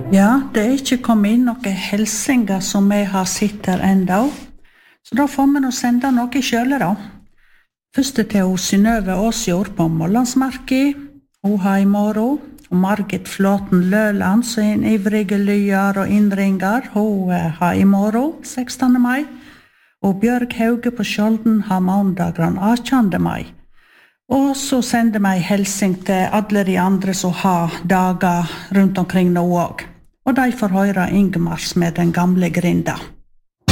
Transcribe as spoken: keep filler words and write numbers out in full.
Ja, det er ikke kommet inn noen helsinger som vi har sett her enda. Så da får vi nå sende noe selv da. Først til hun Synnøve Åsjord på Målandsmarki. Hun har i morgen. Og Margit Flåten Løland, som er en ivrige lyer og innringer. Hun har i morgen, sekstende mai. Og Bjørg Hauge på Skjolden har mandag den attende mai. Og så sender vi helsing til alle de andre som har dager rundt omkring nå også. Og de får høre Ingemars med den gamle grinda.